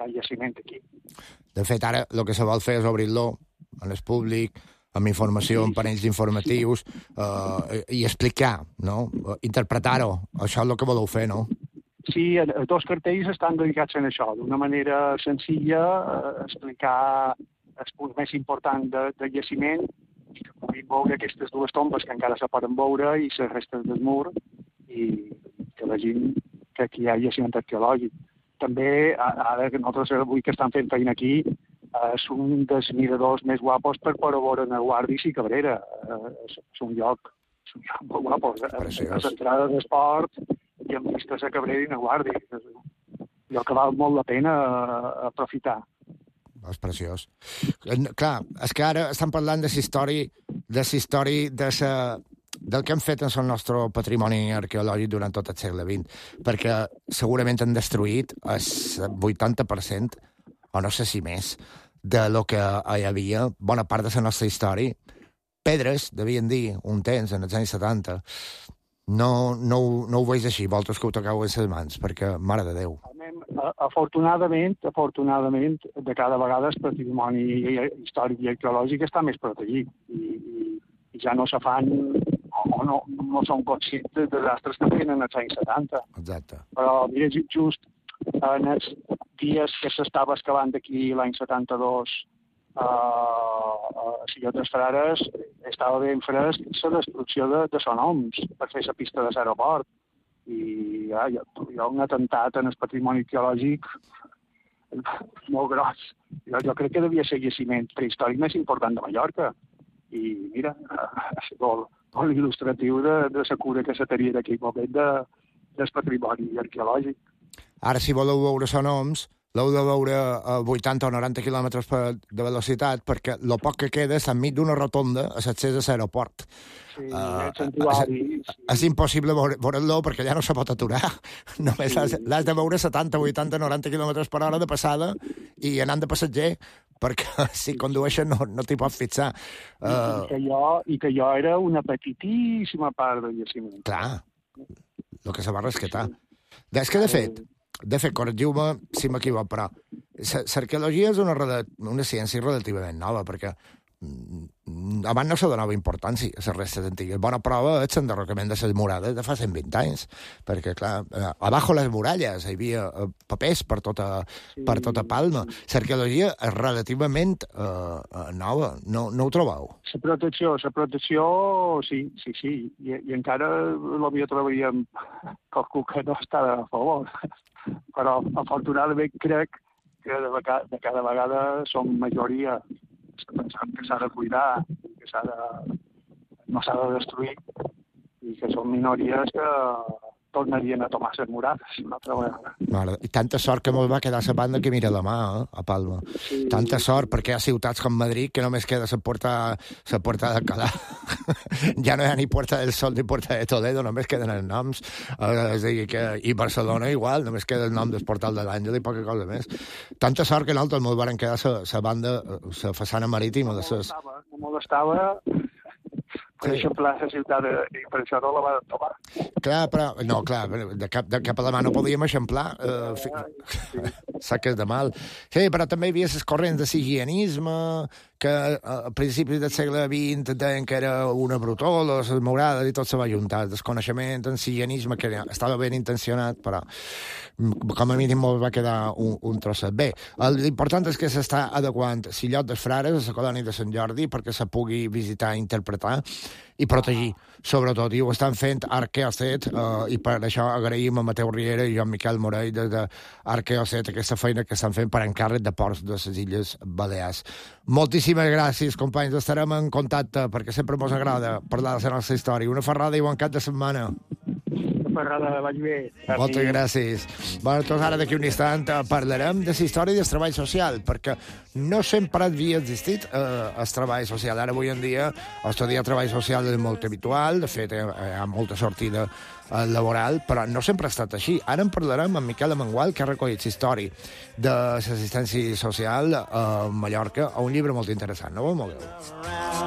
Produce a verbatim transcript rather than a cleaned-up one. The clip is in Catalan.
hi ha jaciment aquí. De fet, ara el que se vol fer és obrir-lo en el públic, amb informació, amb panells informatius, eh, i explicar, no? Interpretar-ho. Això és el que voleu fer, no? Sí, els dos cartells estan dedicats a això, d'una manera senzilla, eh, explicar els punts més importants de, de jaciment, i que puguin veure aquestes dues tombes que encara se poden veure i les restes del mur, i que la gent que aquí hi ha jaciment arqueològic. També, ara que nosaltres avui que estan fent feina aquí, és un dels miradors més guapos per poder veure el Guàrdic i Cabrera. És, és un lloc, és un lloc molt guapo. A l'entrada d'esport i amb vistes a Cabrera i a Guàrdic. És un lloc que val molt la pena aprofitar. És preciós. Clar, és que ara estan parlant de la història, de la història de la, del que han fet en el nostre patrimoni arqueològic durant tot el segle vint, perquè segurament han destruït el vuitanta per cent, o no sé si més, de lo que hi havia, bona part de la nostra història. Pedres, devien dir, un temps, en els anys setanta. No, no, no ho veig així, vosaltres que ho toqueu en les mans, perquè, mare de Déu. Afortunadament, afortunadament, de cada vegada el patrimoni històric i arqueològic està més protegit i, i, i ja no se fan o no, no són conscients de desastres que feien en els anys setanta. Exacte. Però, mira, just en els dies que s'estava excavant d'aquí l'any setanta-dos a Sillot dels Frares, estava ben fresc la destrucció de, de sonoms per fer la pista de l'aeroport. I ja, hi, ha, hi ha un atemptat en el patrimoni arqueològic molt gros. Jo, jo crec que devia ser el jaciment prehistòric més important de Mallorca. I mira, és molt, molt il·lustratiu de, de la cura que se tenia d'aquell moment de, del patrimoni arqueològic. Ara, si voleu veure sonoms, l'heu de veure a vuitanta o noranta quilòmetres de velocitat, perquè el poc que queda és enmig d'una rotonda a l'accés a l'aeroport. Sí, uh, és, és impossible veure-lo perquè ja no se pot aturar. Només sí. L'has de veure setanta, vuitanta, noranta quilòmetres per hora de passada i anant de passatger, perquè si condueixen no, no t'hi pots fixar. Uh... I, que jo, I que jo era una petitíssima part del jaciment. Clar, el que se va rescatar. És que, de fet, de fet, corregiu-me si m'equivoco, però l'arqueologia és una, una ciència relativament nova, perquè abans no se donava importància a les restes antigues. Bona prova és l'enderrocament de les murades de fa cent vint anys, perquè, clar, abajo les muralles hi havia papers per tota, sí. per tota Palma. L'arqueologia és relativament uh, nova, no, no ho trobeu? La protecció, la protecció, sí, sí, sí, I, i encara l'havia trobaríem qualcú que no està a favor, però afortunadament crec que de, vegada, de cada vegada som majoria pensant que s'ha de cuidar, que s'ha de, no s'ha de destruir i que són minories que tornarien a tomar les murades una altra vegada. Mare, i tanta sort que molt va quedar la banda que mira la mà, eh, a Palma. Sí. Tanta sort, perquè hi ha ciutats com Madrid que només queda la Puerta, la Puerta d'Alcalá. Ja no hi ha ni Puerta del Sol ni Puerta de Toledo, només queden els noms. Eh, és a dir, que, i Barcelona igual, només queda el nom del Portal de l'Àngel i poca cosa més. Tanta sort que nosaltres molt varen quedar la banda, la façana marítima. No de ses... no molestava... Per sí. Eixamplar la ciutat i per això no la va tomar. Clar, però... No, clar, de cap, de cap a la mà no podíem eixamplar. Uh, fi... sí. Saques de mal. Sí, però també hi havia les corrents de l'higienisme, que a principis del segle vint deien que era una brutol, les morades, i tot se va juntar. El desconeixement, el higienisme, que estava ben intencionat, però com a mínim molt va quedar un, un trosset. Bé, l'important és que s'està adequant Sillot dels Frares a la colònia de Sant Jordi perquè se pugui visitar i interpretar i protegir, sobretot, i ho estan fent Arqueocet, uh, i per això agraïm a Mateu Riera i Joan Miquel Morell des d'Arqueocet aquesta feina que estan fent per encàrrec de ports de les Illes Balears. Moltíssimes gràcies, companys, estarem en contacte perquè sempre ens agrada parlar de la nostra història. Una ferrada i bon cap de setmana. Ferrada, vaig bé. Gràcies. Moltes gràcies. Bueno, doncs ara d'aquí un instant parlarem de la història del treball social, perquè no sempre havia existit eh, el treball social. Ara, avui en dia, estudiar treball social és molt habitual, de fet, hi ha molta sortida eh, laboral, però no sempre ha estat així. Ara en parlarem amb Miquel Amengual, que ha recollit la història de l'assistència social a Mallorca, a un llibre molt interessant. No ho mogueu.